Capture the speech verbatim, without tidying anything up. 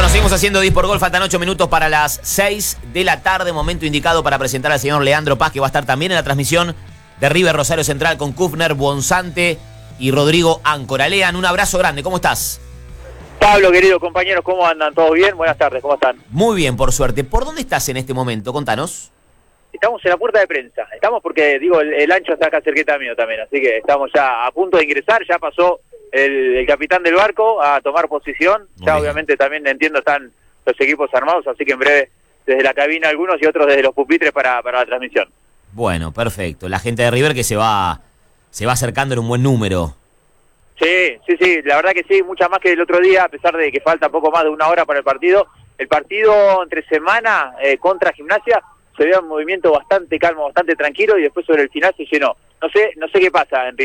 Bueno, seguimos haciendo diez por gol, faltan ocho minutos para las seis de la tarde, momento indicado para presentar al señor Leandro Paz, que va a estar también en la transmisión de River Rosario Central con Kufner, Bonzante y Rodrigo Áncora. Lean, un abrazo grande, ¿cómo estás? Pablo, queridos compañeros, ¿cómo andan? ¿Todos bien? Buenas tardes, ¿cómo están? Muy bien, por suerte. ¿Por dónde estás en este momento? Contanos. Estamos en la puerta de prensa, estamos porque, digo, el, el ancho está acá cerquita mío también, así que estamos ya a punto de ingresar, ya pasó el, el capitán del barco a tomar posición, Muy ya bien. Obviamente también entiendo están los equipos armados, así que en breve desde la cabina algunos y otros desde los pupitres para, para la transmisión. Bueno, perfecto. La gente de River que se va, se va acercando en un buen número. Sí, sí, sí, la verdad que sí, mucha más que el otro día, a pesar de que falta poco más de una hora para el partido. El partido entre semana eh, contra Gimnasia se veía un movimiento bastante calmo, bastante tranquilo y después sobre el final se llenó. No sé, no sé qué pasa, Enrique.